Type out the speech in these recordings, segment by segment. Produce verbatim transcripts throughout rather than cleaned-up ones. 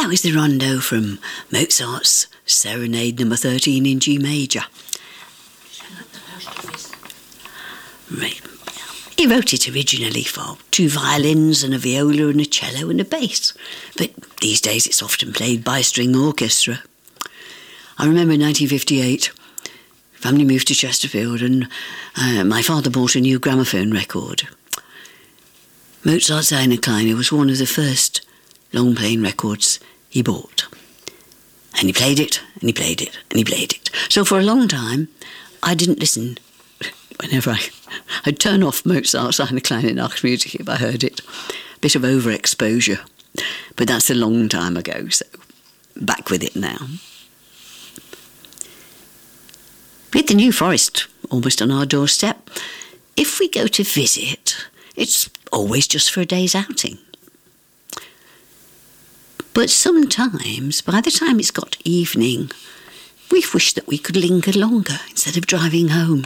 That was the rondo from Mozart's Serenade number thirteen in G major. Right. He wrote it originally for two violins and a viola and a cello and a bass, but these days it's often played by a string orchestra. I remember in nineteen fifty-eight, family moved to Chesterfield and uh, my father bought a new gramophone record. Mozart's Eine Kleine was one of the first long-playing records he bought. And he played it, and he played it, and he played it. So for a long time, I didn't listen. Whenever I, I'd turn off Mozart's Eine Kleine Nachtmusik if I heard it. Bit of overexposure. But that's a long time ago, so back with it now. With the New Forest almost on our doorstep, if we go to visit, it's always just for a day's outing. But sometimes, by the time it's got evening, we've wished that we could linger longer instead of driving home.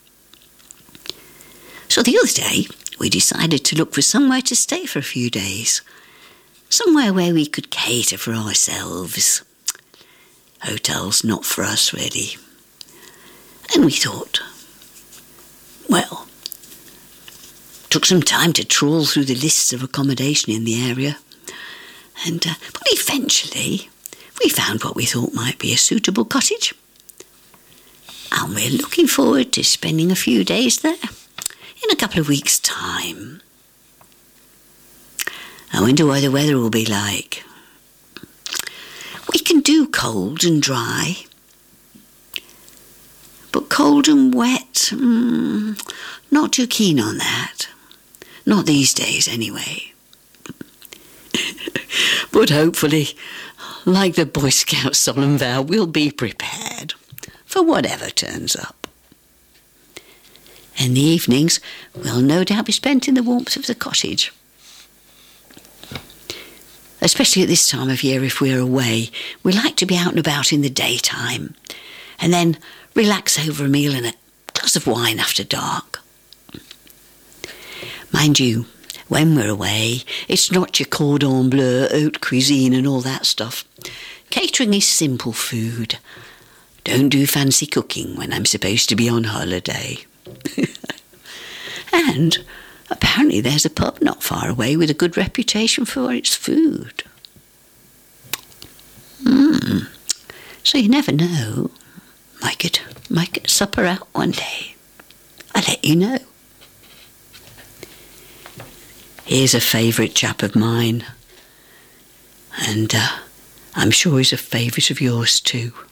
So the other day, we decided to look for somewhere to stay for a few days. Somewhere where we could cater for ourselves. Hotels not for us, really. And we thought, well, took some time to trawl through the lists of accommodation in the area. And uh, but eventually, we found what we thought might be a suitable cottage. And we're looking forward to spending a few days there. In a couple of weeks' time. I wonder what the weather will be like. We can do cold and dry. But cold and wet, mm, not too keen on that. Not these days, anyway. But hopefully, like the Boy Scout solemn vow, we'll be prepared for whatever turns up. And the evenings will no doubt be spent in the warmth of the cottage. Especially at this time of year, if we're away, we like to be out and about in the daytime, and then relax over a meal and a glass of wine after dark. Mind you, when we're away, it's not your cordon bleu, haute cuisine and all that stuff. Catering is simple food. Don't do fancy cooking when I'm supposed to be on holiday. And apparently there's a pub not far away with a good reputation for its food. Mm. So you never know. Might get, might get supper out one day. I'll let you know. Here's a favourite chap of mine. And uh, I'm sure he's a favourite of yours too.